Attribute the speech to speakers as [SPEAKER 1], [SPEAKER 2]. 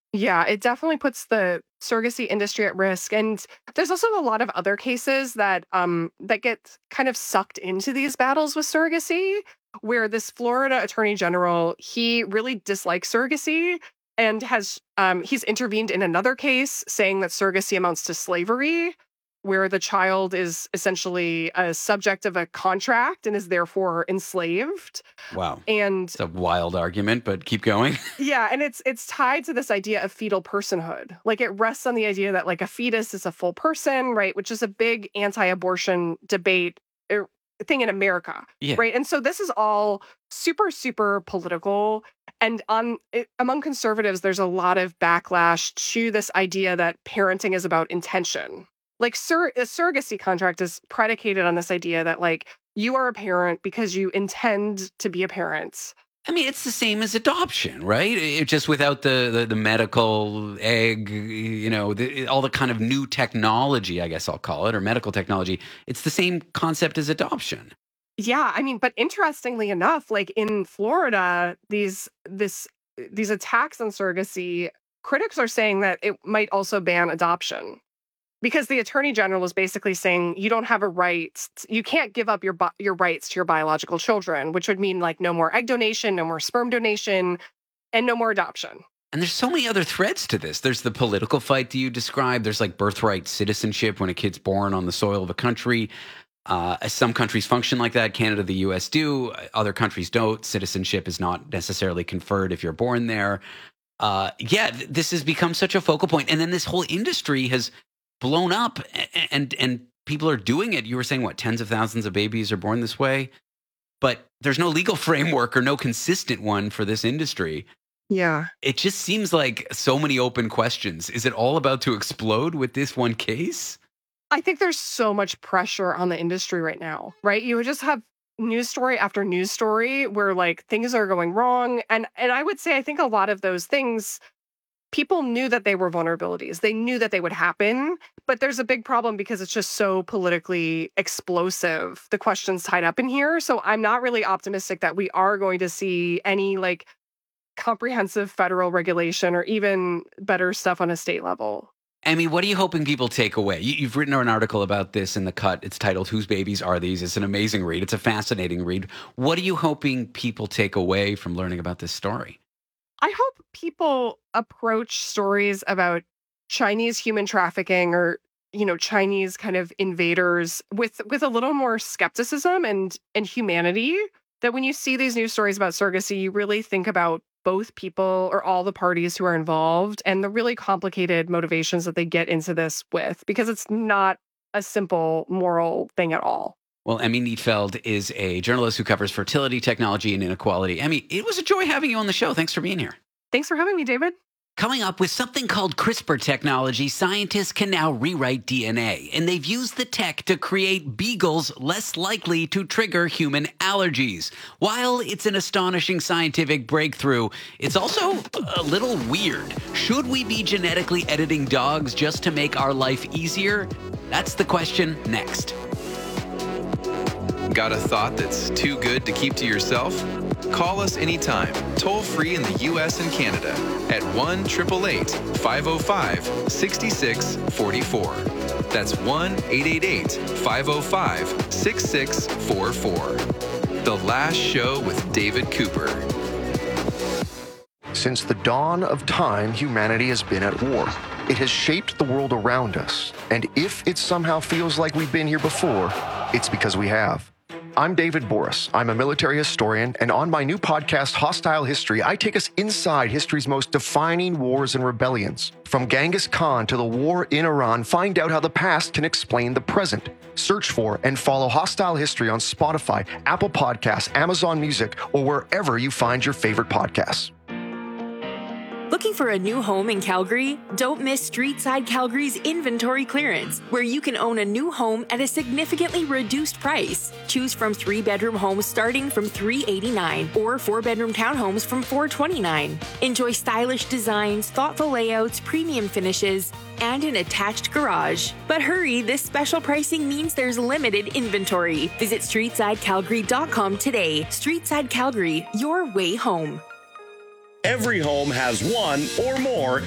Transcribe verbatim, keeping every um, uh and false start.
[SPEAKER 1] Yeah, it definitely puts the surrogacy industry at risk. And there's also a lot of other cases that um that get kind of sucked into these battles with surrogacy, where this Florida attorney general, he really dislikes surrogacy and has um he's intervened in another case saying that surrogacy amounts to slavery, where the child is essentially a subject of a contract and is therefore enslaved.
[SPEAKER 2] Wow.
[SPEAKER 1] And
[SPEAKER 2] It's a wild argument, but keep going.
[SPEAKER 1] yeah, and it's it's tied to this idea of fetal personhood. Like it rests on the idea that like a fetus is a full person, right? Which is a big anti-abortion debate er, thing in America,
[SPEAKER 2] Yeah.
[SPEAKER 1] right? And so this is all super super political. And on it, among conservatives, there's a lot of backlash to this idea that parenting is about intention. Like sur- a surrogacy contract is predicated on this idea that like you are a parent because you intend to be a parent.
[SPEAKER 2] I mean, it's the same as adoption, right? It, just without the, the, the medical egg, you know, the, all the kind of new technology, I guess I'll call it, or medical technology. It's the same concept as adoption.
[SPEAKER 1] Yeah, I mean, but interestingly enough, like in Florida, these this these attacks on surrogacy, critics are saying that it might also ban adoption. Because the attorney general is basically saying you don't have a right, you can't give up your bi- your rights to your biological children, which would mean like no more egg donation, no more sperm donation, and no more adoption.
[SPEAKER 2] And there's so many other threads to this. There's the political fight that you described. There's like birthright citizenship when a kid's born on the soil of a country. Uh, some countries function like that. Canada, the U S do. Other countries don't. Citizenship is not necessarily conferred if you're born there. Uh, yeah, th- this has become such a focal point. And then this whole industry has blown up and, and and people are doing it. You were saying, what, tens of thousands of babies are born this way? But there's no legal framework or no consistent one for this industry.
[SPEAKER 1] Yeah.
[SPEAKER 2] It just seems like so many open questions. Is it all about to explode with this one case?
[SPEAKER 1] I think there's so much pressure on the industry right now, right? You would just have news story after news story where like things are going wrong. And and I would say I think a lot of those things, people knew that they were vulnerabilities. They knew that they would happen, but there's a big problem because it's just so politically explosive, the questions tied up in here. So I'm not really optimistic that we are going to see any like comprehensive federal regulation or even better stuff on a state level.
[SPEAKER 2] Amy, what are you hoping people take away? You, you've written an article about this in The Cut. It's titled, Whose Babies Are These? It's an amazing read. It's a fascinating read. What are you hoping people take away from learning about this story?
[SPEAKER 1] I hope people approach stories about Chinese human trafficking or, you know, Chinese kind of invaders with with a little more skepticism and and humanity. That when you see these news stories about surrogacy, you really think about both people or all the parties who are involved and the really complicated motivations that they get into this with, because it's not a simple moral thing at all.
[SPEAKER 2] Well, Emmy Neatfeld is a journalist who covers fertility, technology, and inequality. Emmy, it was a joy having you on the show. Thanks for being here.
[SPEAKER 1] Thanks for having me, David.
[SPEAKER 2] Coming up, with something called CRISPR technology, scientists can now rewrite D N A, and they've used the tech to create beagles less likely to trigger human allergies. While it's an astonishing scientific breakthrough, it's also a little weird. Should we be genetically editing dogs just to make our life easier? That's the question next.
[SPEAKER 3] Got a thought that's too good to keep to yourself? Call us anytime, toll free in the U S and Canada at one eight eight eight, five oh five, six six four four. That's one eight eight eight, five oh five, six six four four. The Last Show with David Cooper.
[SPEAKER 4] Since the dawn of time, humanity has been at war. It has shaped the world around us. And if it somehow feels like we've been here before, it's because we have. I'm David Boris. I'm a military historian, and on my new podcast, Hostile History, I take us inside history's most defining wars and rebellions. From Genghis Khan to the war in Iran, find out how the past can explain the present. Search for and follow Hostile History on Spotify, Apple Podcasts, Amazon Music, or wherever you find your favorite podcasts.
[SPEAKER 5] Looking for a new home in Calgary? Don't miss Streetside Calgary's inventory clearance, where you can own a new home at a significantly reduced price. Choose from three-bedroom homes starting from three hundred eighty-nine dollars or four-bedroom townhomes from four hundred twenty-nine dollars. Enjoy stylish designs, thoughtful layouts, premium finishes, and an attached garage. But hurry, this special pricing means there's limited inventory. Visit streetside calgary dot com today. Streetside Calgary, your way home.
[SPEAKER 6] Every home has one or more